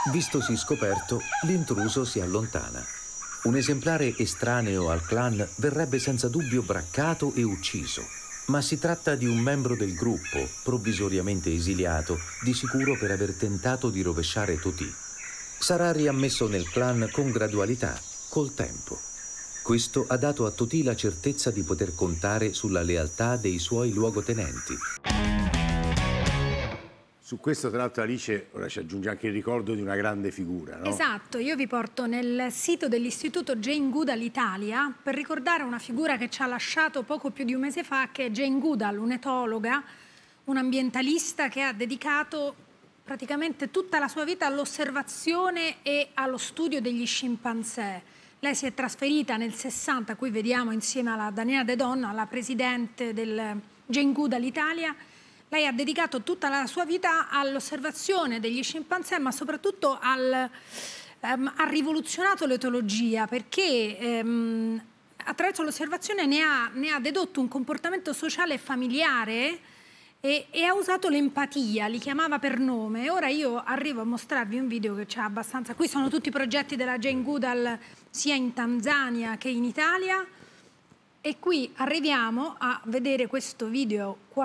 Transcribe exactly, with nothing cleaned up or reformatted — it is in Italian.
Vistosi scoperto, l'intruso si allontana. Un esemplare estraneo al clan verrebbe senza dubbio braccato e ucciso, ma si tratta di un membro del gruppo, provvisoriamente esiliato, di sicuro per aver tentato di rovesciare Totì. Sarà riammesso nel clan con gradualità, col tempo. Questo ha dato a Totì la certezza di poter contare sulla lealtà dei suoi luogotenenti. Su questo, tra l'altro, Alice ora ci aggiunge anche il ricordo di una grande figura, no? Esatto, io vi porto nel sito dell'Istituto Jane Goodall Italia per ricordare una figura che ci ha lasciato poco più di un mese fa, che è Jane Goodall, un'etologa, un'ambientalista che ha dedicato praticamente tutta la sua vita all'osservazione e allo studio degli scimpanzé. Lei si è trasferita nel sessanta, qui vediamo insieme alla Daniela De Donna, la presidente del Jane Goodall Italia. Lei ha dedicato tutta la sua vita all'osservazione degli scimpanzé, ma soprattutto al, um, ha rivoluzionato l'etologia, perché um, attraverso l'osservazione ne ha, ne ha dedotto un comportamento sociale e familiare e, e ha usato l'empatia, li chiamava per nome. Ora io arrivo a mostrarvi un video che c'è abbastanza... Qui sono tutti i progetti della Jane Goodall sia in Tanzania che in Italia, e qui arriviamo a vedere questo video qua.